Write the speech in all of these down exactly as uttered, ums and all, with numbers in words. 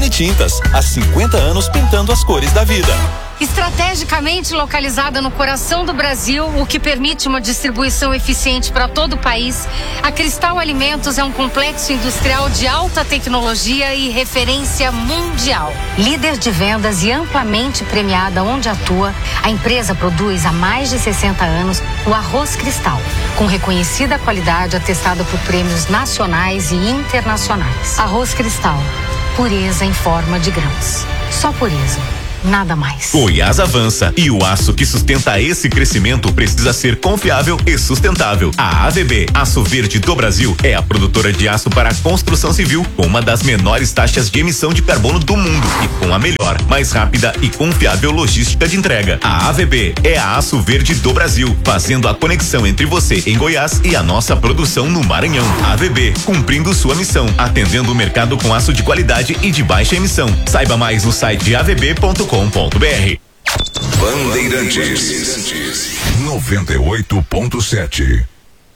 Unitintas, há cinquenta anos pintando as cores da vida. Estrategicamente localizada no coração do Brasil, o que permite uma distribuição eficiente para todo o país, a Cristal Alimentos é um complexo industrial de alta tecnologia e referência mundial. Líder de vendas e amplamente premiada onde atua, a empresa produz há mais de sessenta anos o arroz Cristal, com reconhecida qualidade atestada por prêmios nacionais e internacionais. Arroz Cristal, pureza em forma de grãos. Só pureza. Nada mais. Goiás avança e o aço que sustenta esse crescimento precisa ser confiável e sustentável. A A V B, Aço Verde do Brasil, é a produtora de aço para a construção civil com uma das menores taxas de emissão de carbono do mundo e com a melhor, mais rápida e confiável logística de entrega. A A V B é a Aço Verde do Brasil, fazendo a conexão entre você em Goiás e a nossa produção no Maranhão. A A V B, cumprindo sua missão, atendendo o mercado com aço de qualidade e de baixa emissão. Saiba mais no site a v b ponto com ponto b r. Bandeirantes noventa e oito ponto sete.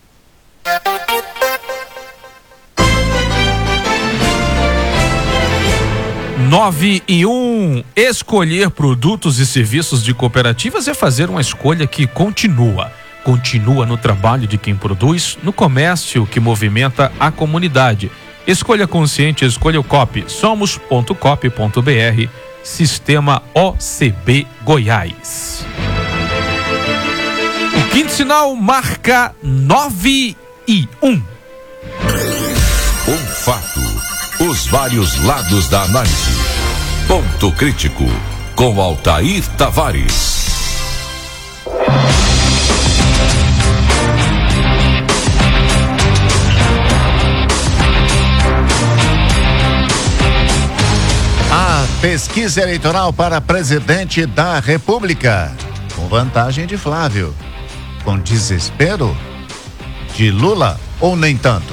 Nove e um. Escolher produtos e serviços de cooperativas é fazer uma escolha que continua. Continua no trabalho de quem produz, no comércio que movimenta a comunidade. Escolha consciente, escolha o Coop. somos ponto coop ponto b r. Sistema O C B Goiás. O quinto sinal marca nove e um. Um fato. Os vários lados da análise. Ponto crítico com Altair Tavares. Pesquisa eleitoral para presidente da República. Com vantagem de Flávio. Com desespero de Lula ou nem tanto?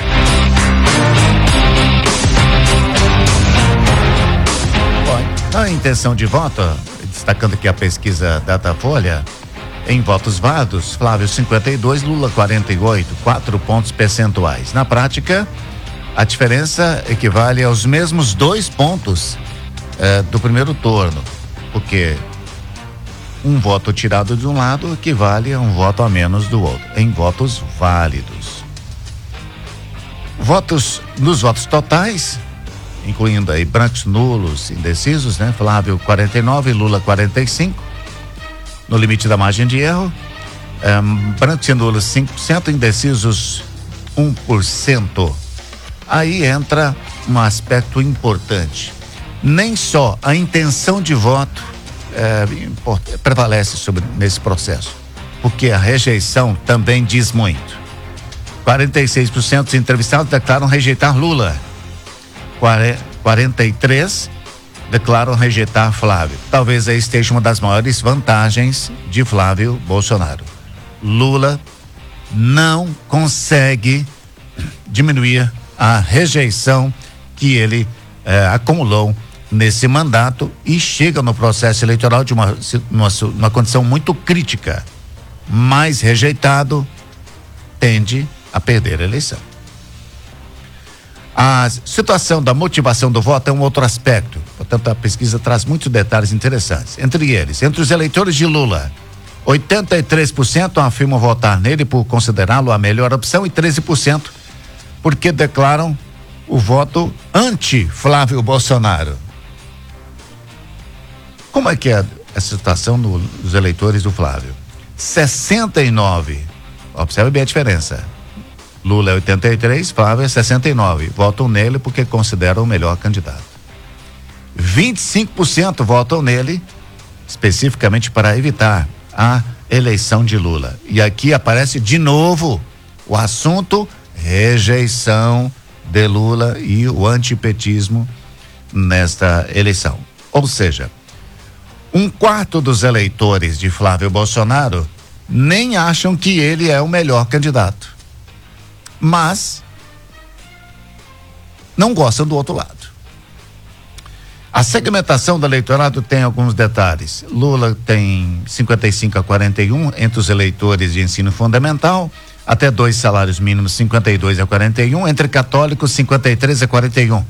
Bom, a intenção de voto, destacando aqui a pesquisa Datafolha, em votos válidos, Flávio cinquenta e dois, Lula quarenta e oito, quatro pontos percentuais. Na prática, a diferença equivale aos mesmos dois pontos É, do primeiro turno, porque um voto tirado de um lado equivale a um voto a menos do outro, em votos válidos. Votos, nos votos totais, incluindo aí brancos, nulos, indecisos, né? Flávio quarenta e nove, Lula quarenta e cinco, no limite da margem de erro, é, brancos e nulos cinco por cento, indecisos um por cento. Aí entra um aspecto importante. Nem só a intenção de voto é, prevalece sobre, nesse processo, porque a rejeição também diz muito. quarenta e seis por cento dos entrevistados declaram rejeitar Lula, quarenta e três por cento declaram rejeitar Flávio. Talvez aí esteja uma das maiores vantagens de Flávio Bolsonaro. Lula não consegue diminuir a rejeição que ele é, acumulou nesse mandato e chega no processo eleitoral de uma, uma, uma condição muito crítica. Mais rejeitado tende a perder a eleição. A situação da motivação do voto é um outro aspecto, portanto a pesquisa traz muitos detalhes interessantes. Entre eles, entre os eleitores de Lula, oitenta e três por cento afirmam votar nele por considerá-lo a melhor opção e treze por cento porque declaram o voto anti-Flávio Bolsonaro. Como é que é a situação no, dos eleitores do Flávio? sessenta e nove, observe bem a diferença. Lula é oitenta e três, Flávio é sessenta e nove. Votam nele porque consideram o melhor candidato. vinte e cinco por cento votam nele especificamente para evitar a eleição de Lula. E aqui aparece de novo o assunto rejeição de Lula e o antipetismo nesta eleição. Ou seja, um quarto dos eleitores de Flávio Bolsonaro nem acham que ele é o melhor candidato, mas não gostam do outro lado. A segmentação do eleitorado tem alguns detalhes. Lula tem cinquenta e cinco a quarenta e um entre os eleitores de ensino fundamental, até dois salários mínimos cinquenta e dois a quarenta e um, entre católicos cinquenta e três a quarenta e um.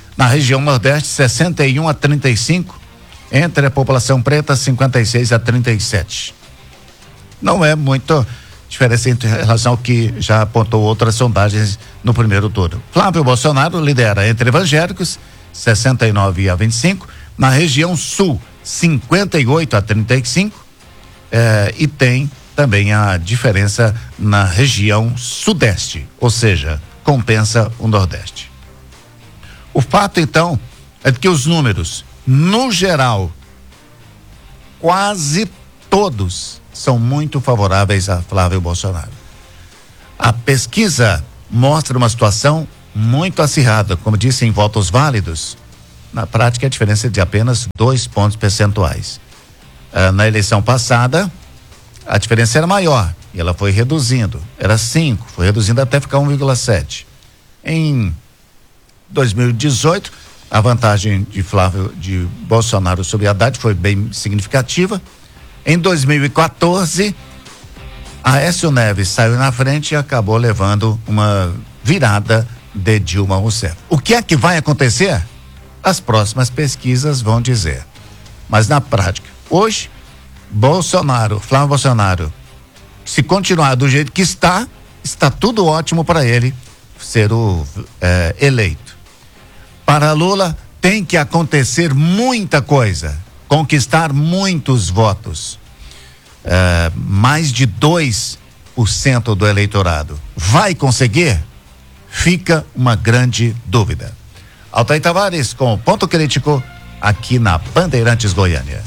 Na região Nordeste, sessenta e um a trinta e cinco. Entre a população preta, cinquenta e seis a trinta e sete. Não é muito diferença em relação ao que já apontou outras sondagens no primeiro turno. Flávio Bolsonaro lidera entre evangélicos, sessenta e nove a vinte e cinco. Na região Sul, cinquenta e oito a trinta e cinco. Eh, e tem também a diferença na região Sudeste, ou seja, compensa o Nordeste. O fato, então, é que os números, no geral, quase todos são muito favoráveis a Flávio Bolsonaro. A pesquisa mostra uma situação muito acirrada, como disse, em votos válidos. Na prática, a diferença é de apenas dois pontos percentuais. Ah, na eleição passada, a diferença era maior e ela foi reduzindo. Era cinco, foi reduzindo até ficar um vírgula sete. Em dois mil e dezoito, a vantagem de Flávio de Bolsonaro sobre Haddad foi bem significativa. Em dois mil e quatorze, Aécio Neves saiu na frente e acabou levando uma virada de Dilma Rousseff. O que é que vai acontecer? As próximas pesquisas vão dizer. Mas na prática, hoje, Bolsonaro, Flávio Bolsonaro, se continuar do jeito que está, está tudo ótimo para ele ser o é, eleito. Para Lula tem que acontecer muita coisa, conquistar muitos votos, é, mais de dois por cento do eleitorado. Vai conseguir? Fica uma grande dúvida. Altair Tavares com o Ponto Crítico aqui na Bandeirantes Goiânia.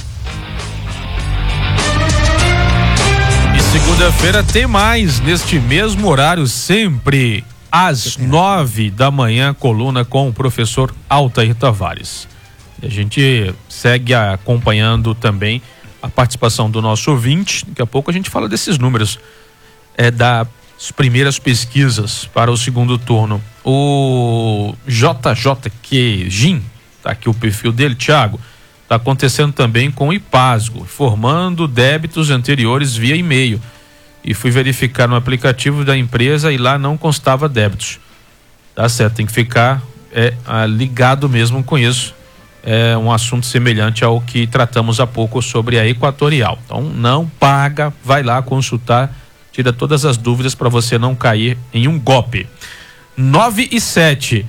Segunda-feira tem mais, neste mesmo horário, sempre às nove da manhã, coluna com o professor Altair Tavares. E a gente segue acompanhando também a participação do nosso ouvinte. Daqui a pouco a gente fala desses números é, das primeiras pesquisas para o segundo turno. O J J Q Gin, tá aqui o perfil dele, Thiago. Está acontecendo também com o Ipasgo, formando débitos anteriores via e-mail. E fui verificar no aplicativo da empresa e lá não constava débitos. Tá certo, tem que ficar é, ligado mesmo com isso. É um assunto semelhante ao que tratamos há pouco sobre a Equatorial. Então não paga, vai lá consultar, tira todas as dúvidas para você não cair em um golpe. nove e sete.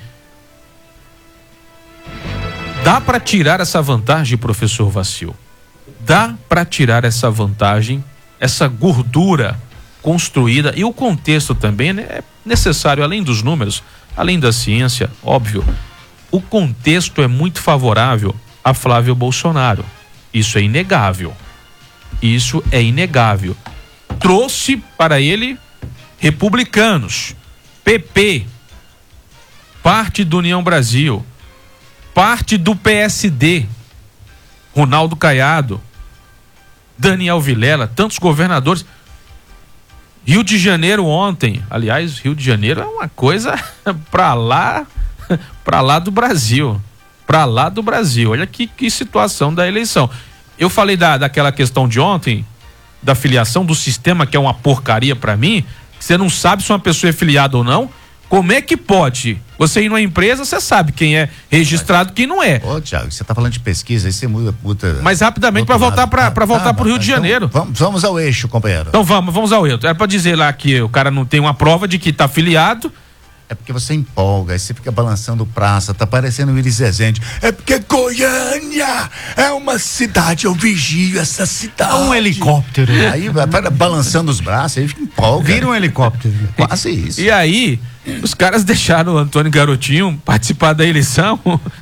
Dá para tirar essa vantagem, professor Vacil? Dá para tirar essa vantagem, essa gordura construída, e o contexto também, né, é necessário, além dos números, além da ciência, óbvio, o contexto é muito favorável a Flávio Bolsonaro. Isso é inegável. Isso é inegável. Trouxe para ele republicanos, P P, parte do União Brasil, parte do P S D, Ronaldo Caiado, Daniel Vilela, tantos governadores. Rio de Janeiro ontem, aliás, Rio de Janeiro é uma coisa pra lá, pra lá do Brasil, pra lá do Brasil. Olha que, que situação da eleição. Eu falei da, daquela questão de ontem, da filiação do sistema, que é uma porcaria pra mim, que você não sabe se uma pessoa é filiada ou não. Como é que pode? Você ir numa empresa, você sabe quem é registrado e quem não é. Ô, Thiago, você tá falando de pesquisa, aí você muda, muda. Mas rapidamente para voltar para para voltar ah, pro Rio de Janeiro. Então, vamos, vamos ao eixo, companheiro. Então vamos, vamos ao eixo. Era para dizer lá que o cara não tem uma prova de que tá filiado. É porque você empolga, aí você fica balançando praça, tá parecendo o Iris Rezende. É porque Goiânia é uma cidade, eu vigio essa cidade. É um helicóptero. Aí vai balançando os braços, aí fica empolga. Vira um helicóptero. Quase isso. E aí, os caras deixaram o Antônio Garotinho participar da eleição,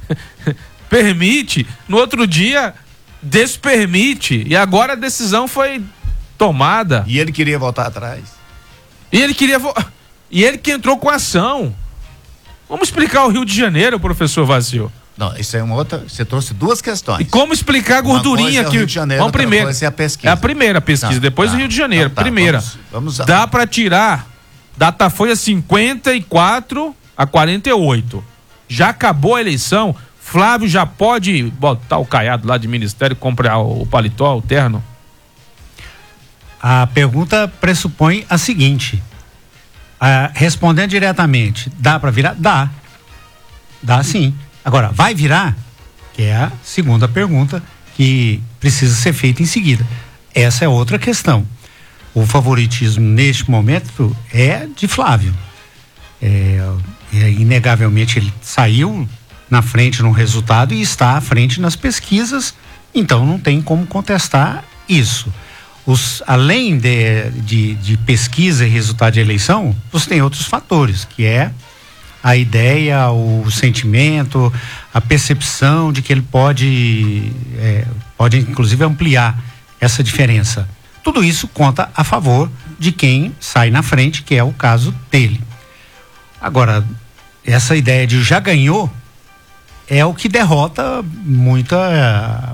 permite, no outro dia despermite, e agora a decisão foi tomada. E ele queria voltar atrás. E ele queria voltar. E ele que entrou com a ação. Vamos explicar o Rio de Janeiro, professor Vacil. Não, isso é uma outra. Você trouxe duas questões. E como explicar a gordurinha é o que. Rio de Janeiro, vamos primeiro. É a pesquisa. É a primeira pesquisa, não, depois tá, o Rio de Janeiro. Não, tá, primeira. Vamos, vamos a... Dá para tirar. Datafolha cinquenta e quatro a quarenta e oito. Já acabou a eleição. Flávio já pode botar o caiado lá de ministério, comprar o paletó, o terno? A pergunta pressupõe a seguinte. Ah, respondendo diretamente, dá para virar? Dá. Dá sim. Agora, vai virar? Que é a segunda pergunta que precisa ser feita em seguida. Essa é outra questão. O favoritismo neste momento é de Flávio. É, é, inegavelmente ele saiu na frente no resultado e está à frente nas pesquisas, então não tem como contestar isso. Os, além de, de, de pesquisa e resultado de eleição, você tem outros fatores, que é a ideia, o sentimento, a percepção de que ele pode, é, pode inclusive ampliar essa diferença. Tudo isso conta a favor de quem sai na frente, que é o caso dele. Agora, essa ideia de já ganhou é o que derrota muita